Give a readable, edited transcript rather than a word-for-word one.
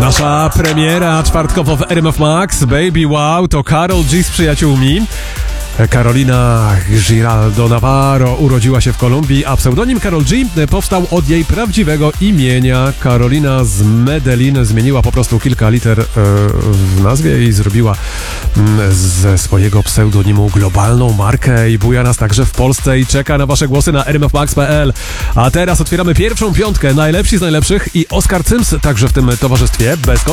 Nasza premiera czwartkowo w RMF Max. Baby Wow to Karol G z przyjaciółmi. Carolina Giraldo Navarro urodziła się w Kolumbii, a pseudonim Karol G powstał od jej prawdziwego imienia. Karolina z Medellin zmieniła po prostu kilka liter w nazwie i zrobiła ze swojego pseudonimu globalną markę i buja nas także w Polsce i czeka na wasze głosy na rmfmax.pl. A teraz otwieramy pierwszą piątkę najlepsi z najlepszych i Oskar Cyms także w tym towarzystwie. Bez